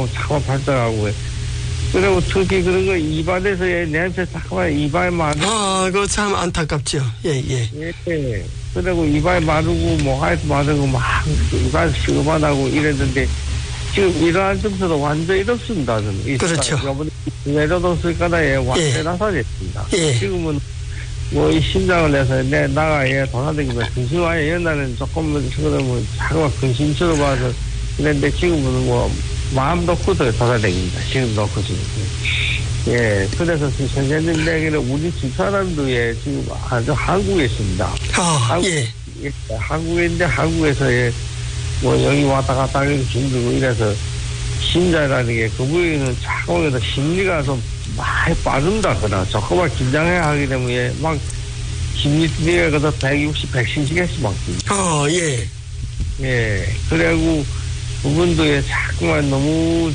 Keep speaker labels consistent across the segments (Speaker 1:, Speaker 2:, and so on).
Speaker 1: 하고 자꾸 발작하고. 그리고 특히 그런 거 입안에서의 냄새 자꾸만 입안에 마르고.
Speaker 2: 그거 참 안타깝죠. 예.
Speaker 1: 예. 그리고 입안에 마르고 목에서 마르고 막 입안 시급하다고 이랬는데 지금 이러한 증세도 완전히 이렇습니다.
Speaker 2: 그렇죠.
Speaker 1: 내려뒀을까나 완전히 나서졌습니다. 지금은 뭐 이 심장을 내서 나가 돌아다니면 근심하여 옛날에는 조금은 그러면 자꾸만 근심스러워 봐서 그랬는데 지금은 뭐 마음 놓고 돌아다닙니다. 지금 놓고 지금. 예, 그래서 선생님 얘기는 우리 집사람도 지금 아주 한국에 있습니다. 한국에 있는데 한국에서 뭐 여기 왔다 갔다 하기 힘들고 이래서 심장이라는 게 그 부위는 자꾸 심리가 좀 많이 빠진다 그러나 조금만 긴장해야 하기 때문에 막 심리 뛰어가 160, 170에서 막 예. 그리고 그분도 자꾸만 너무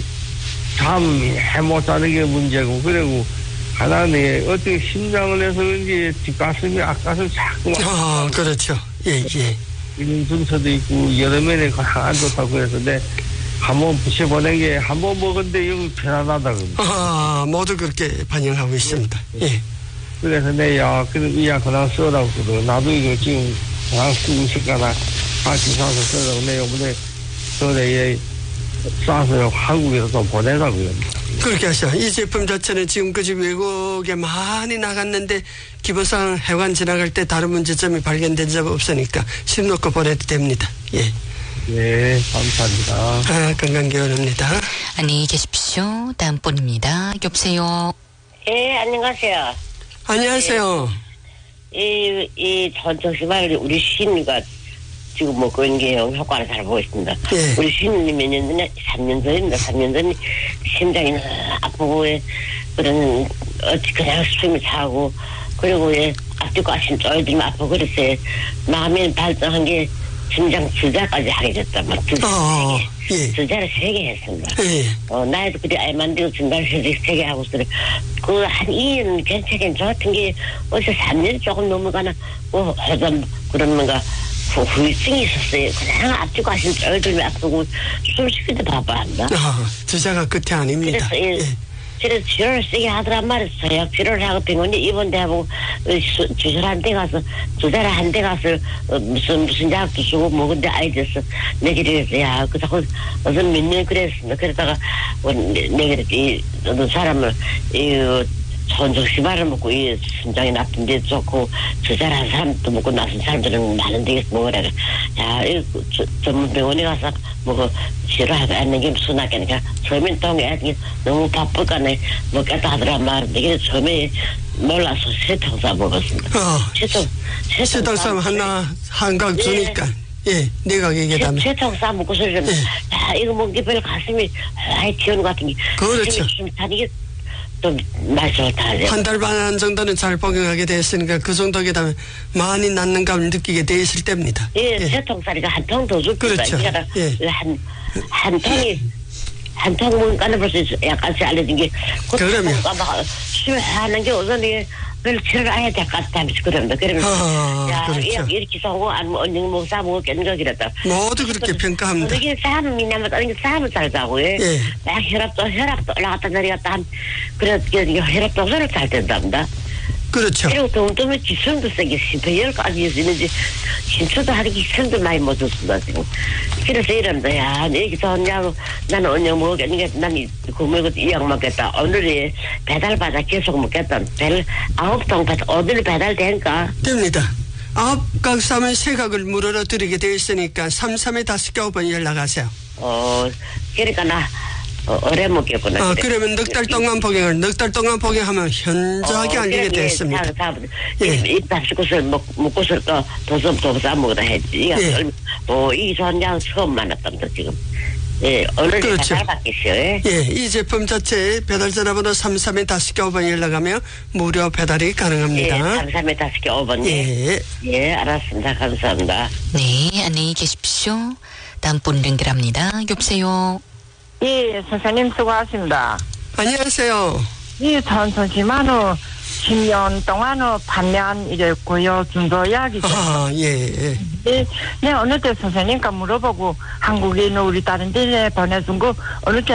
Speaker 1: 잠 못 자는 게 문제고, 그리고 하나는 어떻게 심장을 해서 그런지 뒷가슴이 앞가슴 자꾸만.
Speaker 2: 그렇죠. 예.
Speaker 1: 이런 증서도 있고, 여름에는 안 좋다고 그래서 한번 붙여보낸 게 한 번 먹었는데 영 편안하다고.
Speaker 2: 모두 그렇게 반영하고 있습니다. 예.
Speaker 1: 그래서 그럼 이약 그냥 써라고 그러고, 나도 이거 지금 그냥 쓰고 있을까나 같이 사서 써라고 요번에 전에 싸서 한국에서 좀 보내라고요.
Speaker 2: 그렇게 하셔. 이 제품 자체는 지금까지 외국에 많이 나갔는데 기본상 해관 지나갈 때 다른 문제점이 발견된 적 없으니까 심 놓고 보내도 됩니다. 예.
Speaker 1: 네, 감사합니다.
Speaker 2: 건강기원입니다.
Speaker 3: 안녕히 계십시오. 다음 분입니다. 여보세요.
Speaker 4: 예, 안녕하세요.
Speaker 2: 안녕하세요.
Speaker 4: 이 전정심할 우리 시인이가 지금 먹고 있는 게 효과를 잘 보고 있습니다. 우리 시인이 몇 년 전에 3년 전입니다. 3년 전에 심장이 아프고 그런 그냥 숨이 차고 그리고 앞뒤고 아침 쫄들면 아프고 그랬어요. 마음이 발전한 게 심장 주자까지 하게 됐다. 막 주자를 3개 했습니다. 나이도 그때 알만디고 중간에 3개 하고 있어요. 그 한 2년 괜찮긴 좋았던 게 어디서 3년 조금 넘어가나 호전 그런가 후유증이 있었어요. 그냥 앞뒤고 아침 쫄들면 아프고 숨 쉬기도 바빠합니다.
Speaker 2: 주자가 끝이 아닙니다.
Speaker 4: 그래서 치료를 세게 하더란 말이에요. 저약 치료를 하고 병원에 입원돼하고 주사를 한 대 가서 주사를 한 대 가서 무슨 약도 주고 먹은데 아이 됐어. 내기를 해서 그 자꾸 어떤 몇 년 그랬습니다. 그러다가 내가 어떤 사람을 전정시발을 먹고 이 심장이 나쁜데 좋고 주사를 한 사람도 먹고 나선 사람들은 많은데 먹으라. 이 전문 병원에 가서 먹어 치료하고 하는 게 무슨 낫겠니까. 처음엔 너무 바쁘니까 먹겠다 하더란 말인데 그래서 처음에 몰라서 세통사 먹었습니다.
Speaker 2: 세통사 하나 한각 주니까. 내가 얘기하다면.
Speaker 4: 세통사 먹고 소리를 이거 먹기 별로 가슴이 많이 튀어오는 것 같은 게.
Speaker 2: 그렇죠.
Speaker 4: 좀 말씀을
Speaker 2: 한 달 반 정도는 잘 복용하게 됐으니까 그 정도게 되면 많이 낫는 감을 느끼게 돼 있을 때입니다.
Speaker 4: 세통살이가 한 통 더 줍니다.
Speaker 2: 그렇죠.
Speaker 4: 한 통이 한 통은 까는 벌써 약간씩 알려진 게
Speaker 2: 그러면
Speaker 4: 숨이 하는 게 우선이 별 치료를 해야 될 것 같다면서 그럽니다. 그러면
Speaker 2: 그렇죠.
Speaker 4: 이렇게 사고 아니면 언니 뭐 싸먹고 깼는 거라다.
Speaker 2: 모두 그렇게 평가합니다.
Speaker 4: 이게 싸움이냐면 다른 게 싸움을 살자고요. 막 혈압도 올라갔다 내려갔다 그래서 혈압도 없어서 잘 된답니다.
Speaker 2: 그렇죠.
Speaker 4: 그리고 동동은 기술도 세게 심폐혈까지 있는지 신초도 하기 힘도 많이 못 줬습니다. 지금. 그래서 이런다. 이렇게 좋냐고 나는 언제 먹겠는데 난 그거 먹고 이약 먹겠다. 오늘이 배달받아 계속 먹겠다. 9통 어디로 배달될까?
Speaker 2: 됩니다. 9각 사면 3각을 물어러 드리게 되어 있으니까 3, 5개 5번 연락하세요.
Speaker 4: 그러니까 나 오래 먹겠구나.
Speaker 2: 그러면 넉 달 동안 복용하면 현저하게 알리게 됐습니다.
Speaker 4: 입 다시고서 먹고서 또 도서 싸먹으라 했지. 이 전장 처음 만났답니다, 지금. 오늘
Speaker 2: 그렇죠.
Speaker 4: 배달 받겠어요.
Speaker 2: 이 제품 자체 배달 전화번호 33에 5개 5번 연락하면 무료 배달이 가능합니다.
Speaker 4: 33에 5개 5번. 알았습니다. 감사합니다.
Speaker 3: 네, 안녕히 계십시오. 다음 분 연결합니다. 여보세요.
Speaker 5: 선생님 수고하십니다.
Speaker 2: 안녕하세요.
Speaker 5: 전지만은 10년 동안은 반면 이제 고요 중도약이죠. 네, 어느 때 선생님과 물어보고 한국에 있는 우리 다른 데 보내준 거 어느 때